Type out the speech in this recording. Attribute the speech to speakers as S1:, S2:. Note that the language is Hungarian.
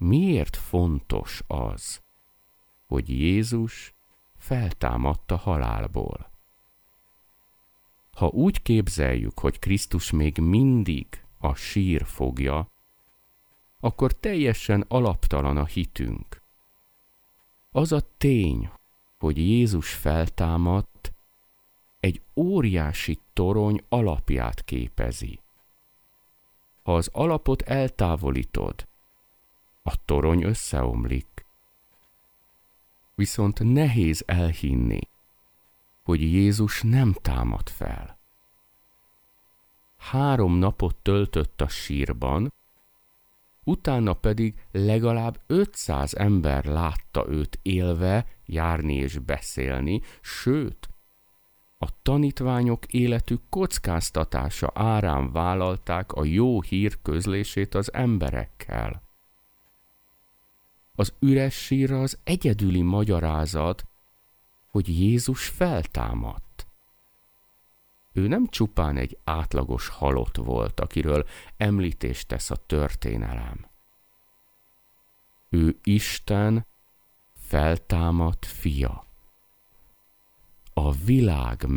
S1: miért fontos az, hogy Jézus feltámadt a halálból. Ha úgy képzeljük, hogy Krisztus még mindig a sír fogja, akkor teljesen alaptalan a hitünk. Az a tény, hogy Jézus feltámadt, egy óriási torony alapját képezi. Ha az alapot eltávolítod, a torony összeomlik. Viszont nehéz elhinni, hogy Jézus nem támad fel. 3 napot töltött a sírban, utána pedig legalább 500 ember látta őt élve, járni és beszélni, sőt, a tanítványok életük kockáztatása árán vállalták a jó hír közlését az emberekkel. Az üres sírra az egyedüli magyarázat, hogy Jézus feltámadt. Ő nem csupán egy átlagos halott volt, akiről említést tesz a történelem. Ő Isten feltámadt fia. A világ